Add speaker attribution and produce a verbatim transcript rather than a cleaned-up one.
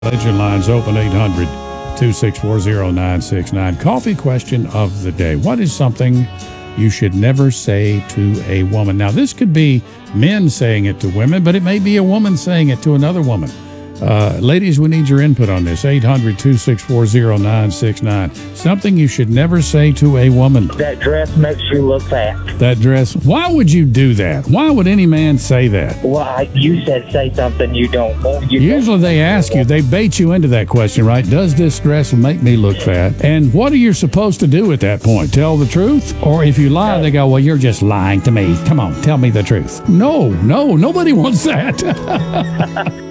Speaker 1: Legend lines open eight hundred, two six four, zero nine six nine. Coffee question of the day. What is something you should never say to a woman? Now, this could be men saying it to women, but it may be a woman saying it to another woman. Uh, ladies, we need your input on this. eight hundred, two six four, zero nine six nine. Something you should never say to a woman.
Speaker 2: That dress makes you look fat.
Speaker 1: That dress. Why would you do that? Why would any man say that?
Speaker 2: Well, I, you said say something you don't want. You
Speaker 1: Usually
Speaker 2: don't.
Speaker 1: they ask you, they bait you into that question, right? Does this dress make me look fat? And what are you supposed to do at that point? Tell the truth? Or if you lie, they go, well, you're just lying to me. Come on, tell me the truth. No, no, nobody wants that.